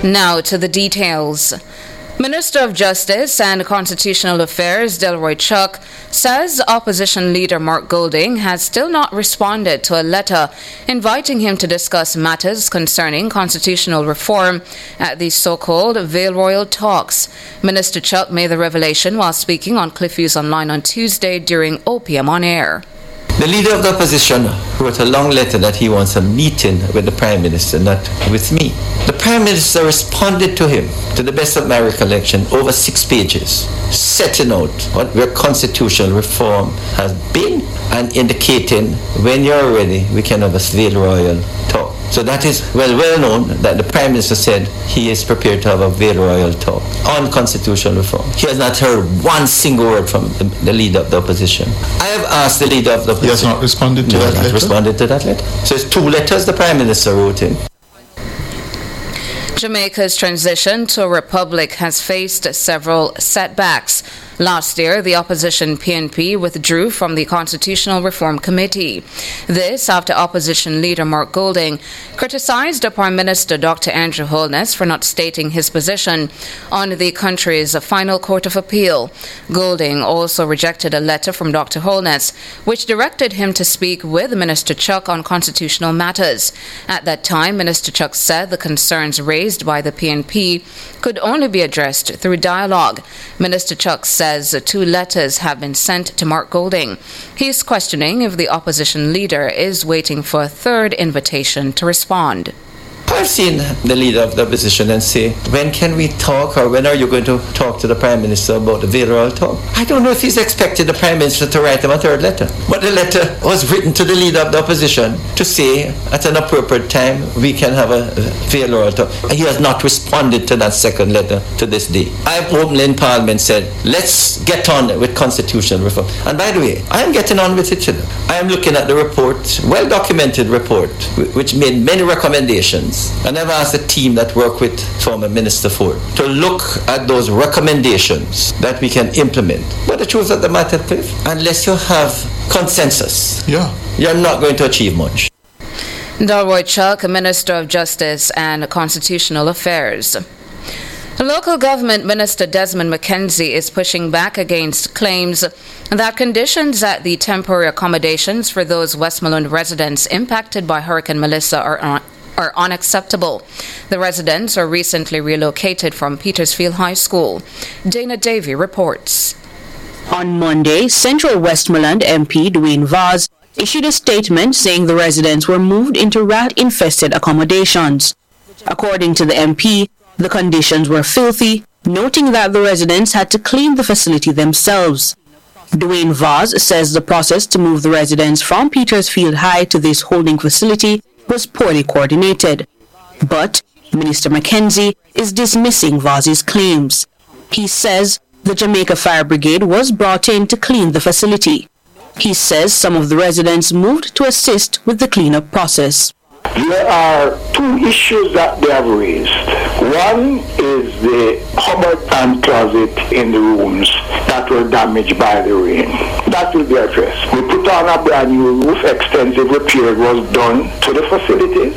Now to the details. Minister of Justice and Constitutional Affairs Delroy Chuck says opposition leader Mark Golding has still not responded to a letter inviting him to discuss matters concerning constitutional reform at the so-called Vale Royal talks. Minister Chuck made the revelation while speaking on Cliffviews Online on Tuesday during OPM On Air. The leader of the opposition wrote a long letter that he wants a meeting with the Prime Minister, not with me. The Prime Minister responded to him, to the best of my recollection, over 6 pages, setting out where constitutional reform has been and indicating when you're ready, we can have a Vale Royal talk. So that is well known that the Prime Minister said he is prepared to have a Vale Royal talk on constitutional reform. He has not heard one single word from the leader of the opposition. I have asked the leader of the opposition. He has not responded to that letter? Responded to that letter. So it's 2 letters the Prime Minister wrote him. Jamaica's transition to a republic has faced several setbacks. Last year, the opposition PNP withdrew from the Constitutional Reform Committee. This after opposition leader Mark Golding criticized Prime Minister Dr. Andrew Holness for not stating his position on the country's final court of appeal. Golding also rejected a letter from Dr. Holness, which directed him to speak with Minister Chuck on constitutional matters. At that time, Minister Chuck said the concerns raised by the PNP could only be addressed through dialogue. Minister Chuck says 2 letters have been sent to Mark Golding. He is questioning if the opposition leader is waiting for a 3rd invitation to respond. I've seen the leader of the opposition and say, when can we talk, or when are you going to talk to the Prime Minister about the Vale Royal talk? I don't know if he's expected the Prime Minister to write him a 3rd letter. But the letter was written to the leader of the opposition to say, at an appropriate time, we can have a Vale Royal talk. He has not responded to that 2nd letter to this day. I've openly in Parliament said, let's get on with constitutional reform. And by the way, I am getting on with it. I am looking at the report, well-documented report, which made many recommendations. And I've asked a team that work with former Minister Ford to look at those recommendations that we can implement. But the truth of the matter, Cliff, unless you have consensus, you're not going to achieve much. Delroy Chuck, Minister of Justice and Constitutional Affairs. Local Government Minister Desmond McKenzie is pushing back against claims that conditions at the temporary accommodations for those Westmoreland residents impacted by Hurricane Melissa are unacceptable. The residents are recently relocated from Petersfield High School. Dana Davey reports. On Monday, Central Westmoreland MP Dwayne Vaz issued a statement saying the residents were moved into rat-infested accommodations. According to the MP, the conditions were filthy, noting that the residents had to clean the facility themselves. Dwayne Vaz says the process to move the residents from Petersfield High to this holding facility was poorly coordinated. But Minister McKenzie is dismissing Vaz's claims. He says the Jamaica Fire Brigade was brought in to clean the facility. He says some of the residents moved to assist with the cleanup process. There are 2 issues that they have raised. One is the cupboard and closet in the rooms that were damaged by the rain. That will be addressed. We put on a brand new roof. Extensive repair was done to the facilities.